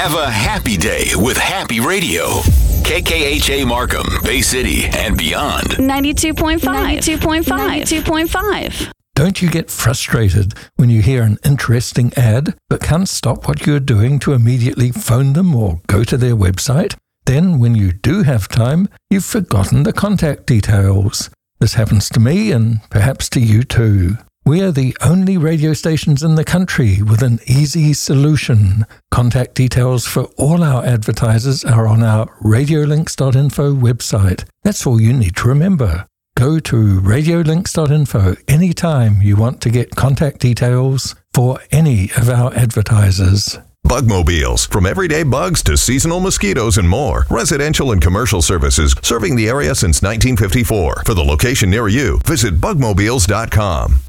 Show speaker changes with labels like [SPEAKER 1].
[SPEAKER 1] Have a happy day with Happy Radio. KKHA Markham, Bay City, and beyond.
[SPEAKER 2] 92.5. 92.5. 92.5.
[SPEAKER 3] Don't you get frustrated when you hear an interesting ad but can't stop what you're doing to immediately phone them or go to their website? Then, when you do have time, you've forgotten the contact details. This happens to me and perhaps to you too. We are the only radio stations in the country with an easy solution. Contact details for all our advertisers are on our radiolinks.info website. That's all you need to remember. Go to radiolinks.info anytime you want to get contact details for any of our advertisers.
[SPEAKER 4] Bugmobiles, from everyday bugs to seasonal mosquitoes and more. Residential and commercial services serving the area since 1954. For the location near you, visit bugmobiles.com.